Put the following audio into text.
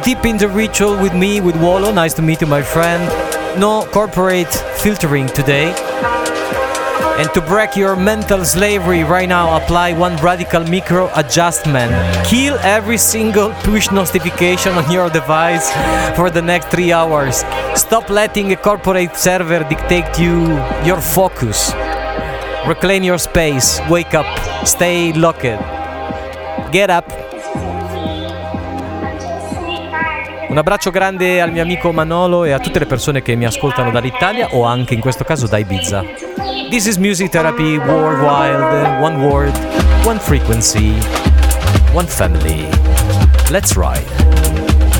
Deep in the ritual with me, with Wolo. Nice to meet you, my friend. No corporate filtering today. And to break your mental slavery right now, apply one radical micro adjustment. Kill every single push notification on your device for the next 3 hours. Stop letting a corporate server dictate your focus. Reclaim your space. Wake up. Stay locked. Get up. Un abbraccio grande al mio amico Manolo e a tutte le persone che mi ascoltano dall'Italia o anche in questo caso da Ibiza. This is Music Therapy Worldwide, one word, one frequency, one family. Let's ride.